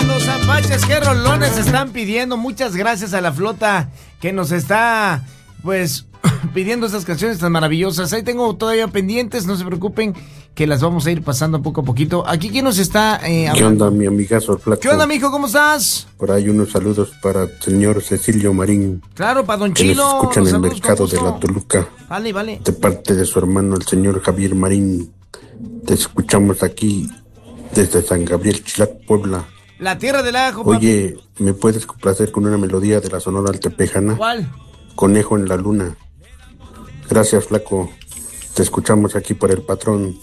Los apaches, qué rolones están pidiendo. Muchas gracias a la flota que nos está, pues, pidiendo estas canciones tan maravillosas. Ahí tengo todavía pendientes, no se preocupen, que las vamos a ir pasando poco a poquito. Aquí, ¿quién nos está ¿Qué onda, mi amigazo Flaco? ¿Qué onda, mijo? ¿Cómo estás? Por ahí unos saludos para el señor Cecilio Marín. Claro, para Don que Chilo. nos escuchan en el mercado de la Toluca. Vale, vale. De parte de su hermano, el señor Javier Marín. Te escuchamos aquí desde San Gabriel, Chilac, Puebla. La tierra del ajo, papi. Oye, ¿me puedes complacer con una melodía de la Sonora Altepejana? ¿Cuál? Conejo en la luna. Gracias, Flaco. Te escuchamos aquí por el patrón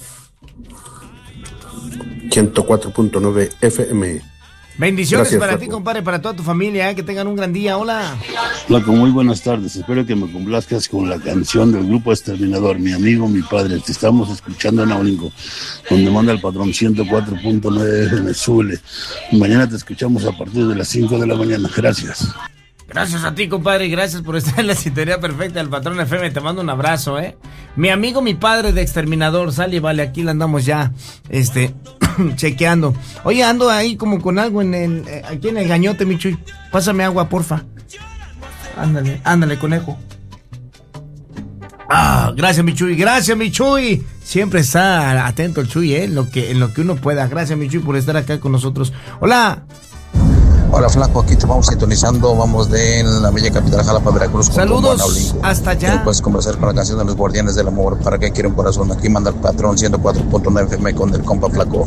104.9 FM. Bendiciones. Gracias, para Flaco. ti, compadre, para toda tu familia, que tengan un gran día. Hola. Flaco, muy buenas tardes. Espero que me complazcas con la canción del Grupo Exterminador, Mi Amigo, Mi Padre. Te estamos escuchando en Aurinco, donde manda el patrón 104.9 FM. Súbele. Mañana te escuchamos a partir de las 5 de la mañana. Gracias. Gracias a ti, compadre, gracias por estar en la sintonía perfecta del Patrón FM, te mando un abrazo, Mi amigo, mi padre de Exterminador, sale, vale, aquí la andamos ya, chequeando. Oye, ando ahí como con algo aquí en el gañote, mi Chuy, pásame agua, porfa. Ándale, conejo. Gracias, mi Chuy, siempre está atento el Chuy, en lo que uno pueda. Gracias, mi Chuy, por estar acá con nosotros. Hola. Hola, Flaco, aquí te vamos sintonizando, vamos de la bella capital Jalapa, Veracruz. Saludos hasta allá. Puedes conversar con la canción de los Guardianes del Amor, ¿para qué quiere un corazón? Aquí manda el patrón 104.9 FM con el compa Flaco.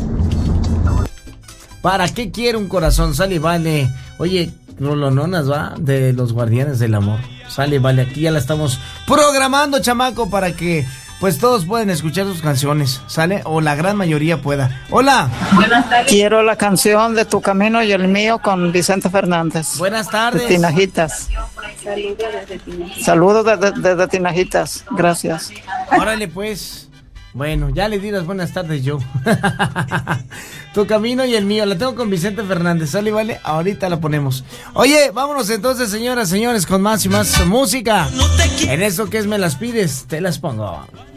¿Para qué quiere un corazón? Sale, vale. Oye, rolononas, va, de los Guardianes del Amor. Sale, vale, aquí ya la estamos programando, chamaco, para que pues todos pueden escuchar sus canciones, ¿sale? O la gran mayoría pueda. Hola. Buenas tardes. Quiero la canción de Tu Camino y el Mío con Vicente Fernández. Buenas tardes. De Tinajitas. Saludos desde Tinajitas. Gracias. Órale, pues. Bueno, ya le di las buenas tardes yo. Tu Camino y el Mío, la tengo con Vicente Fernández, ¿sale, vale? Ahorita la ponemos. Oye, vámonos entonces, señoras, señores, con más y más música. En eso que es Me las pides, te las pongo.